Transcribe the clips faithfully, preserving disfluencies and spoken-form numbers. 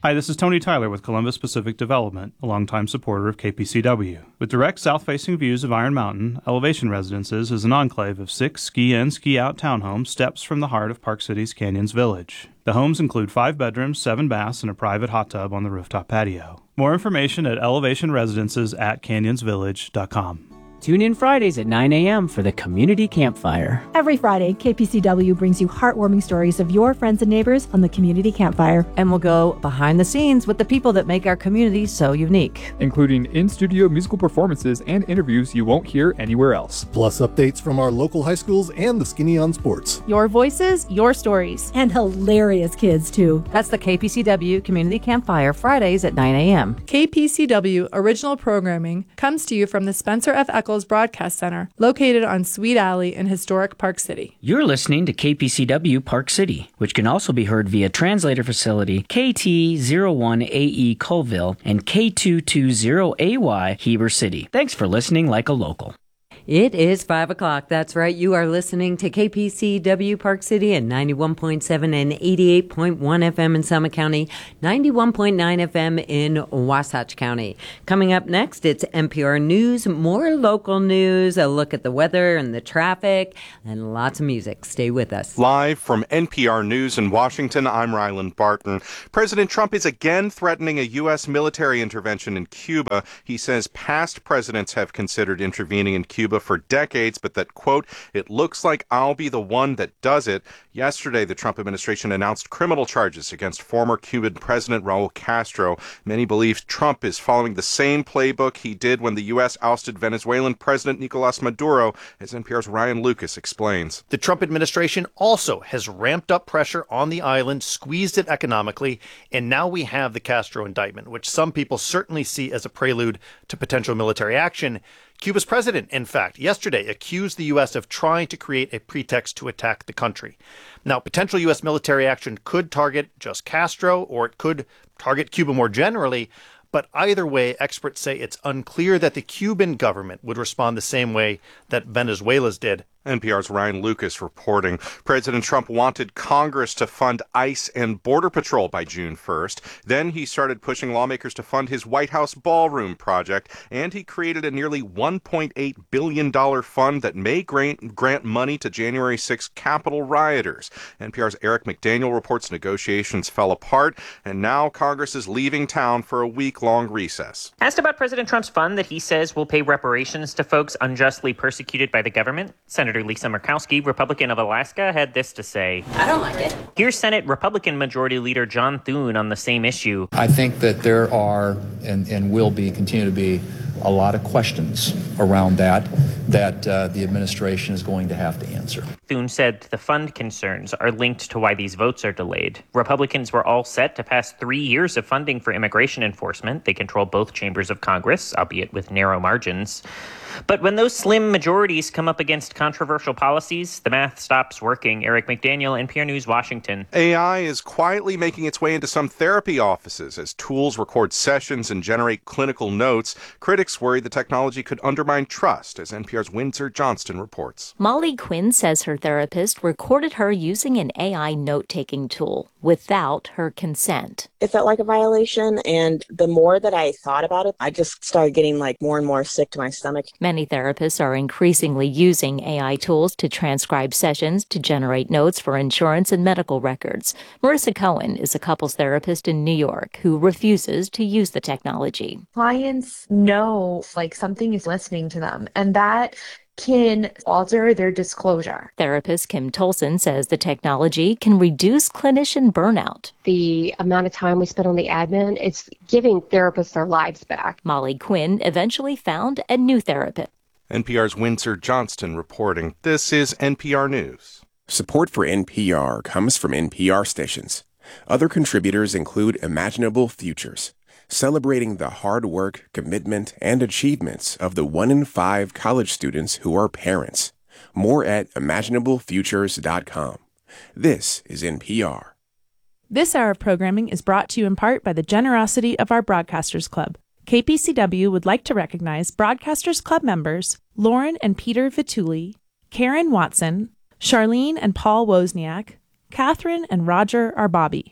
Hi, this is Tony Tyler with Columbus Pacific Development, a longtime supporter of K P C W. With direct south-facing views of Iron Mountain, Elevation Residences is an enclave of six ski-in, ski-out townhomes steps from the heart of Park City's Canyons Village. The homes include five bedrooms, seven baths, and a private hot tub on the rooftop patio. More information at elevation residences at canyons village dot com. Tune in Fridays at nine a.m. for the Community Campfire. Every Friday, K P C W brings you heartwarming stories of your friends and neighbors on the Community Campfire. And we'll go behind the scenes with the people that make our community so unique. Including in-studio musical performances and interviews you won't hear anywhere else. Plus updates from our local high schools and the Skinny on Sports. Your voices, your stories. And hilarious kids, too. That's the K P C W Community Campfire, Fridays at nine a.m. K P C W original programming comes to you from the Spencer F. Eccles Broadcast Center, located on Sweet Alley in historic Park City. You're listening to K P C W Park City, which can also be heard via translator facility K T zero one A E Colville and K two twenty A Y Heber City. Thanks for listening like a local. It is five o'clock. That's right. You are listening to K P C W Park City at ninety-one point seven and eighty-eight point one F M in Summit County, ninety-one point nine F M in Wasatch County. Coming up next, it's N P R News, more local news, a look at the weather and the traffic, and lots of music. Stay with us. Live from N P R News in Washington, I'm Ryland Barton. President Trump is again threatening a U S military intervention in Cuba. He says past presidents have considered intervening in Cuba for decades, but that, quote, it looks like I'll be the one that does it. Yesterday, the Trump administration announced criminal charges against former Cuban President Raul Castro. Many believe Trump is following the same playbook he did when the U S ousted Venezuelan President Nicolas Maduro, as N P R's Ryan Lucas explains. The Trump administration also has ramped up pressure on the island, squeezed it economically, and now we have the Castro indictment, which some people certainly see as a prelude to potential military action. Cuba's president, in fact, yesterday accused the U S of trying to create a pretext to attack the country. Now, potential U S military action could target just Castro, or it could target Cuba more generally. But either way, experts say it's unclear that the Cuban government would respond the same way that Venezuela's did. N P R's Ryan Lucas reporting. President Trump wanted Congress to fund ICE and Border Patrol by June first. Then he started pushing lawmakers to fund his White House ballroom project, and he created a nearly one point eight billion dollars fund that may grant, grant money to January sixth Capitol rioters. N P R's Eric McDaniel reports negotiations fell apart, and now Congress is leaving town for a week-long recess. Asked about President Trump's fund that he says will pay reparations to folks unjustly persecuted by the government, Senator Lisa Murkowski, Republican of Alaska, had this to say. I don't like it. Here's Senate Republican Majority Leader John Thune on the same issue. I think that there are and, and will be, continue to be, a lot of questions around that that uh, the administration is going to have to answer. Thune said the fund concerns are linked to why these votes are delayed. Republicans were all set to pass three years of funding for immigration enforcement. They control both chambers of Congress, albeit with narrow margins. But when those slim majorities come up against controversial policies, the math stops working. Eric McDaniel, N P R News, Washington. A I is quietly making its way into some therapy offices as tools record sessions and generate clinical notes. Critics worry the technology could undermine trust, as N P R's Windsor Johnston reports. Molly Quinn says her therapist recorded her using an A I note-taking tool without her consent. It felt like a violation, and the more that I thought about it, I just started getting like more and more sick to my stomach. Many therapists are increasingly using A I tools to transcribe sessions, to generate notes for insurance and medical records. Marissa Cohen is a couples therapist in New York who refuses to use the technology. Clients know like something is listening to them, and that can alter their disclosure. Therapist Kim Tolson says the technology can reduce clinician burnout. The amount of time we spend on the admin, it's giving therapists their lives back. Molly Quinn eventually found a new therapist. N P R's Windsor Johnston reporting. This is N P R News. Support for N P R comes from N P R stations. Other contributors include Imaginable Futures, celebrating the hard work, commitment, and achievements of the one in five college students who are parents. More at imaginable futures dot com. This is N P R. This hour of programming is brought to you in part by the generosity of our Broadcasters Club. K P C W would like to recognize Broadcasters Club members Lauren and Peter Vituli, Karen Watson, Charlene and Paul Wozniak, Catherine and Roger Arbabi.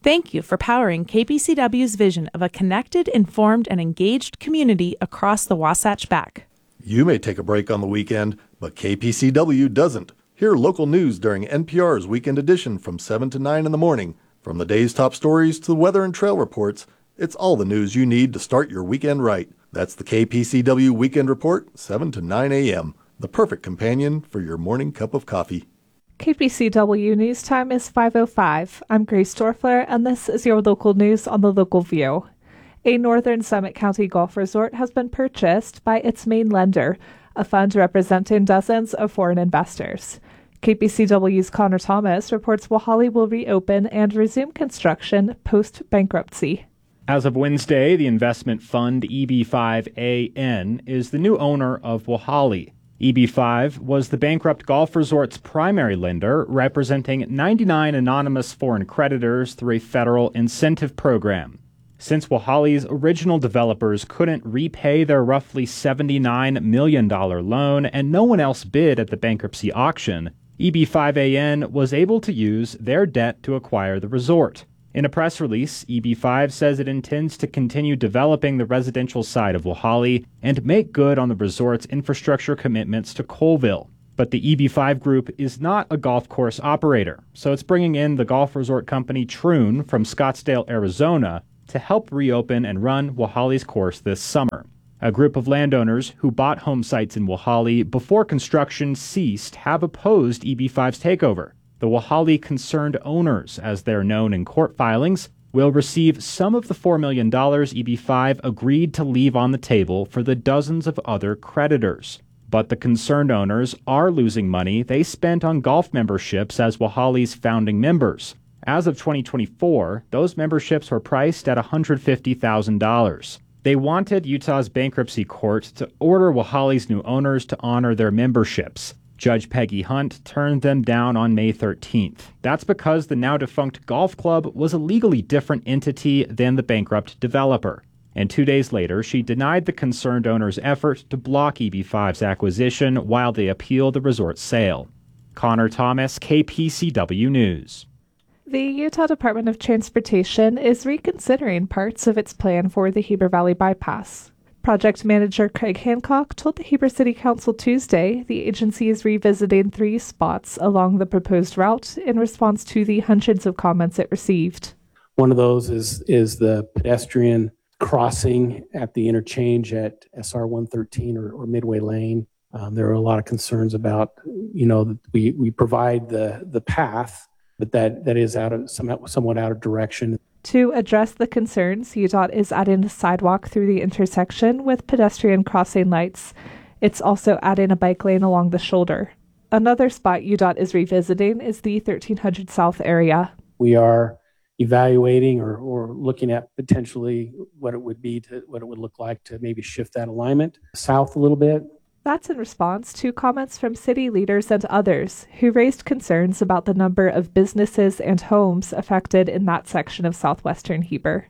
Thank you for powering K P C W's vision of a connected, informed, and engaged community across the Wasatch Back. You may take a break on the weekend, but K P C W doesn't. Hear local news during N P R's Weekend Edition from seven to nine in the morning. From the day's top stories to the weather and trail reports, it's all the news you need to start your weekend right. That's the K P C W Weekend Report, seven to nine a.m., the perfect companion for your morning cup of coffee. K P C W News Time is five oh five. I'm Grace Dorfler, and this is your local news on the Local View. A Northern Summit County golf resort has been purchased by its main lender, a fund representing dozens of foreign investors. K P C W's Connor Thomas reports Walhalla will reopen and resume construction post-bankruptcy. As of Wednesday, the investment fund E B five A N is the new owner of Walhalla. E B five was the bankrupt golf resort's primary lender, representing ninety-nine anonymous foreign creditors through a federal incentive program. Since Walhalla's original developers couldn't repay their roughly seventy-nine million dollars loan and no one else bid at the bankruptcy auction, E B five A N was able to use their debt to acquire the resort. In a press release, E B five says it intends to continue developing the residential side of Walhalla and make good on the resort's infrastructure commitments to Colville. But the E B five Group is not a golf course operator, so it's bringing in the golf resort company Troon from Scottsdale, Arizona, to help reopen and run Walhalla's course this summer. A group of landowners who bought home sites in Walhalla before construction ceased have opposed E B five's takeover. The Walhalla Concerned Owners, as they're known in court filings, will receive some of the four million dollars E B five agreed to leave on the table for the dozens of other creditors. But the concerned owners are losing money they spent on golf memberships as Walhalla's founding members. As of twenty twenty-four, those memberships were priced at one hundred fifty thousand dollars. They wanted Utah's bankruptcy court to order Walhalla's new owners to honor their memberships. Judge Peggy Hunt turned them down on May thirteenth. That's because the now-defunct golf club was a legally different entity than the bankrupt developer. And two days later, she denied the concerned owners' effort to block E B five's acquisition while they appeal the resort's sale. Connor Thomas, K P C W News. The Utah Department of Transportation is reconsidering parts of its plan for the Heber Valley Bypass. Project manager Craig Hancock told the Heber City Council Tuesday the agency is revisiting three spots along the proposed route in response to the hundreds of comments it received. One of those is is the pedestrian crossing at the interchange at S R one thirteen or, or Midway Lane. Um, there are a lot of concerns about, you know, that we, we provide the, the path, but that, that is out of somewhat, somewhat out of direction. To address the concerns, U D O T is adding a sidewalk through the intersection with pedestrian crossing lights. It's also adding a bike lane along the shoulder. Another spot U D O T is revisiting is the thirteen hundred South area. We are evaluating or, or looking at potentially what it would be to what it would look like to maybe shift that alignment south a little bit. That's in response to comments from city leaders and others who raised concerns about the number of businesses and homes affected in that section of southwestern Heber.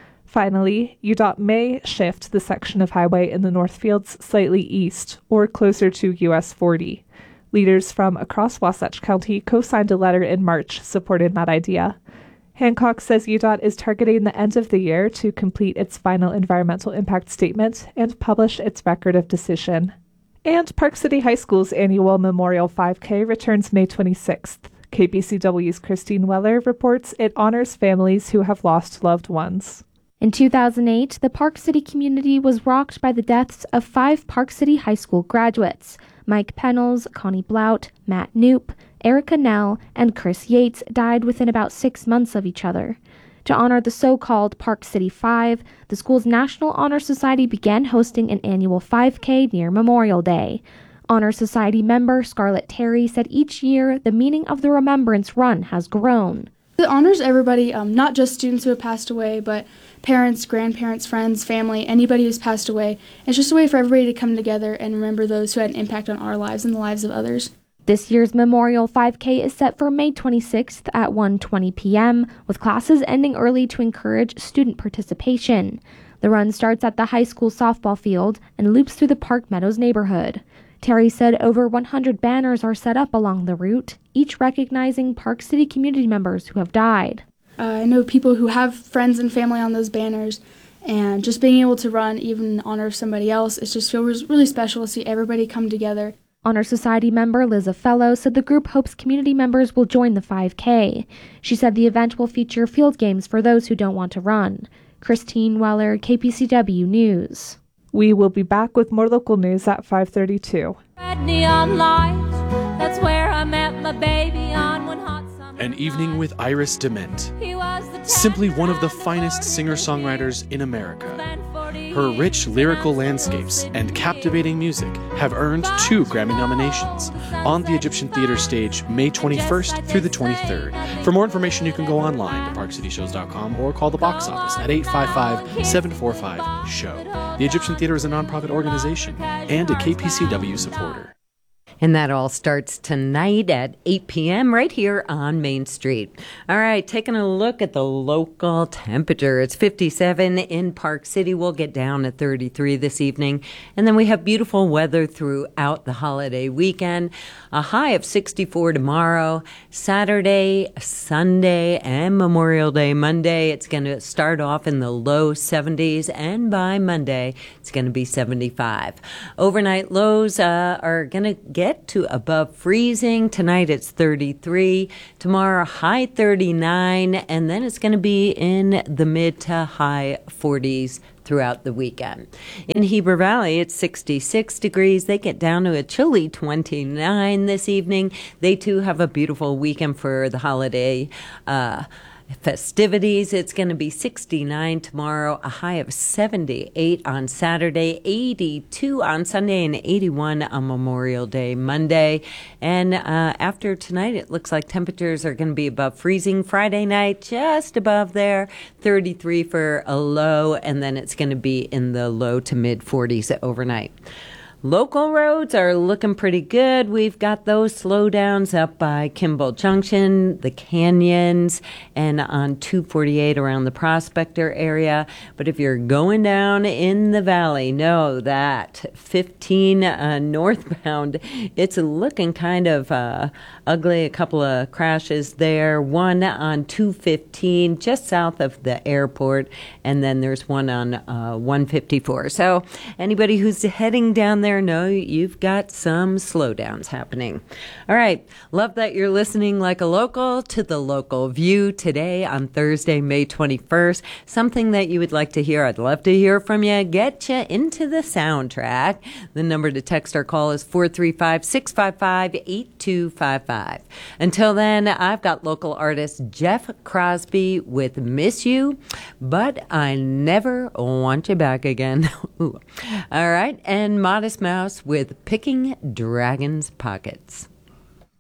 Finally, U D O T may shift the section of highway in the Northfields slightly east or closer to U S forty. Leaders from across Wasatch County co-signed a letter in March supporting that idea. Hancock says U D O T is targeting the end of the year to complete its final environmental impact statement and publish its record of decision. And Park City High School's annual Memorial five K returns May twenty-sixth. K P C W's Christine Weller reports it honors families who have lost loved ones. In two thousand eight, the Park City community was rocked by the deaths of five Park City High School graduates. Mike Pennels, Connie Blout, Matt Knoop, Erica Nell, and Chris Yates died within about six months of each other. To honor the so-called Park City Five, the school's National Honor Society began hosting an annual five K near Memorial Day. Honor Society member Scarlett Terry said each year the meaning of the Remembrance Run has grown. It honors everybody, um, not just students who have passed away, but parents, grandparents, friends, family, anybody who's passed away. It's just a way for everybody to come together and remember those who had an impact on our lives and the lives of others. This year's Memorial five K is set for May twenty-sixth at one twenty p.m., with classes ending early to encourage student participation. The run starts at the high school softball field and loops through the Park Meadows neighborhood. Terry said over one hundred banners are set up along the route, each recognizing Park City community members who have died. Uh, I know people who have friends and family on those banners, and just being able to run even in honor of somebody else, it just feels really special to see everybody come together. Honor Society member Liza Fellow said the group hopes community members will join the five K. She said the event will feature field games for those who don't want to run. Christine Weller, K P C W News. We will be back with more local news at five thirty-two. Red neon lights, that's where I met my baby on one hot summer. An Evening with Iris Dement. He was the Simply one of the finest singer-songwriters in America. Her rich lyrical landscapes and captivating music have earned two Grammy nominations on the Egyptian Theater stage May twenty-first through the twenty-third. For more information, you can go online to park city shows dot com or call the box office at eight five five, seven four five, show. The Egyptian Theater is a nonprofit organization and a K P C W supporter. And that all starts tonight at eight p.m. right here on Main Street. All right, taking a look at the local temperature. It's fifty-seven in Park City. We'll get down at thirty-three this evening. And then we have beautiful weather throughout the holiday weekend. A high of sixty-four tomorrow, Saturday, Sunday, and Memorial Day Monday. It's going to start off in the low seventies, and by Monday, it's going to be seventy-five. Overnight lows uh, are going to get to above freezing. Tonight it's thirty-three. Tomorrow high thirty-nine, and then it's going to be in the mid to high forties throughout the weekend. In Heber Valley, it's sixty-six degrees. They get down to a chilly twenty-nine this evening. They too have a beautiful weekend for the holiday uh festivities. It's going to be sixty-nine tomorrow, a high of seventy-eight on Saturday, eighty-two on Sunday, and eighty-one on Memorial Day Monday. And uh, after tonight, it looks like temperatures are going to be above freezing. Friday night, just above there, thirty-three for a low, and then it's going to be in the low to mid forties overnight. Local roads are looking pretty good. We've got those slowdowns up by Kimball Junction, the Canyons, and on two forty-eight around the Prospector area. But if you're going down in the valley, know that fifteen uh, northbound, it's looking kind of uh, ugly. A couple of crashes there. One on two fifteen, just south of the airport, and then there's one on uh, one fifty-four. So anybody who's heading down there, know you've got some slowdowns happening. All right. Love that you're listening like a local to the Local View today on Thursday, May twenty-first. Something that you would like to hear. I'd love to hear from you. Get you into the soundtrack. The number to text or call is four three five, six five five, eight two five five. Until then, I've got local artist Jeff Crosby with Miss You, but I Never Want You Back Again. All right. And Modest Mouse with Picking Dragon's Pockets.